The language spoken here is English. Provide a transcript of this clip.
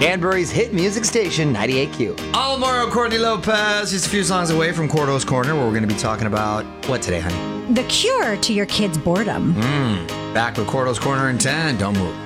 Danbury's hit music station, 98Q. Alvaro Courtney Lopez, just a few songs away from Cordo's Corner, where we're going to be talking about what today, honey? The cure to your kids' boredom. Back with Cordo's Corner in 10. Don't move.